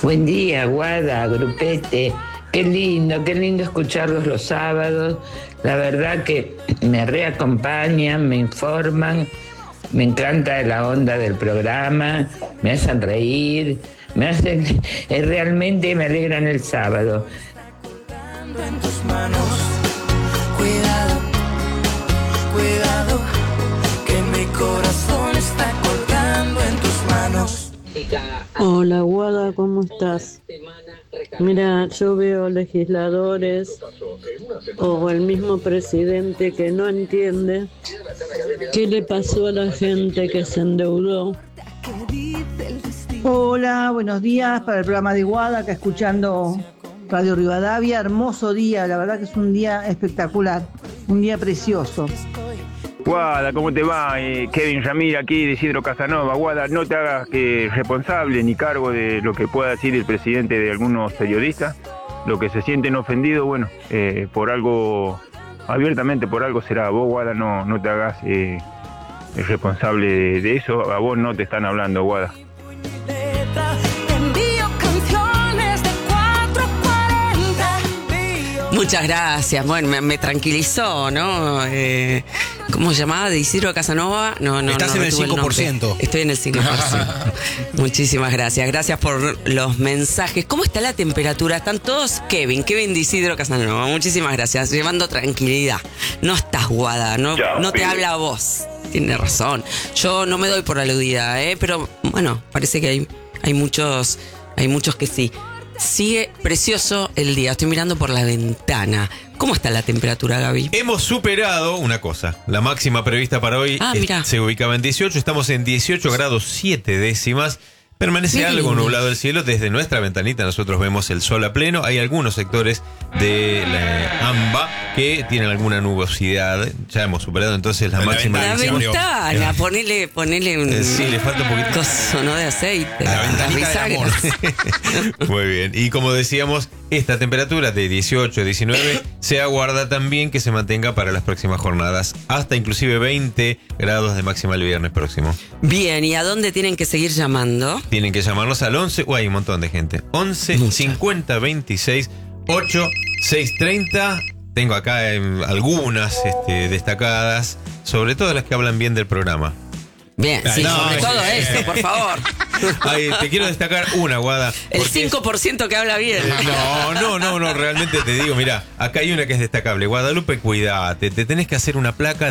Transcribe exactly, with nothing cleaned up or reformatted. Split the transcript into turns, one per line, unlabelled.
Buen día, Guada, grupete. Qué lindo, qué lindo escucharlos los sábados. La verdad que me reacompañan, me informan. Me encanta la onda del programa, me hacen reír, me hacen, eh, realmente me alegran el sábado.
En tus manos, cuidado, cuidado, que mi corazón está colgando en tus manos.
Hola Guada, ¿cómo estás? Mira, yo veo legisladores o el mismo presidente que no entiende qué le pasó a la gente que se endeudó.
Hola, buenos días para el programa de Guada, acá escuchando Radio Rivadavia. Hermoso día, la verdad que es un día espectacular, un día precioso.
Guada, ¿cómo te va? Eh, Kevin Ramírez aquí de Isidro Casanova. Guada, no te hagas eh, responsable ni cargo de lo que pueda decir el presidente de algunos periodistas. Lo que se sienten ofendidos, bueno, eh, por algo, abiertamente por algo será. Vos, Guada, no, no te hagas eh, responsable de, de eso. A vos no te están hablando, Guada.
Muchas gracias. Bueno, me, me tranquilizó, ¿no? Eh, ¿Cómo se llamaba? ¿De Isidro Casanova? No, no,
Estás
no,
en
no
el
tuve
cinco por ciento.
nombre. Estoy en el cinco por ciento. Muchísimas gracias. Gracias por los mensajes. ¿Cómo está la temperatura? Están todos Kevin, Kevin de Isidro Casanova. Muchísimas gracias. Llevando tranquilidad. No estás, Guada, no, no te habla a vos. Tiene razón. Yo no me doy por aludida, ¿eh? Pero bueno, parece que hay, hay muchos, hay muchos que sí. Sigue precioso el día. Estoy mirando por la ventana. ¿Cómo está la temperatura, Gaby?
Hemos superado una cosa. La máxima prevista para hoy
ah,
es, se ubicaba en dieciocho. Estamos en dieciocho grados siete décimas. Permanece
Bien.
algo nublado el cielo. Desde nuestra ventanita nosotros vemos el sol a pleno. Hay algunos sectores de la AMBA que tienen alguna nubosidad. Ya hemos superado entonces la, la máxima.
La ventana, ponele, ponele un...
Eh, sí, le falta un poquito.
Coso, ¿no? De aceite.
La ventanita de amor. Muy bien. Y como decíamos, esta temperatura de dieciocho, diecinueve se aguarda también que se mantenga para las próximas jornadas. Hasta inclusive veinte grados de máxima el viernes próximo.
Bien, ¿y a dónde tienen que seguir llamando?
Tienen que llamarnos al once, o uh, hay un montón de gente. once, cincuenta, veintiséis, ocho, seiscientos treinta. Tengo acá eh, algunas este, destacadas, sobre todo las que hablan bien del programa.
Bien, sí, no, sobre todo eso, por favor.
Ay, te quiero destacar una, Guada.
El cinco por ciento que habla bien.
No, no, no, no, realmente te digo, mira, acá hay una que es destacable. Guadalupe, cuídate, te tenés que hacer una placa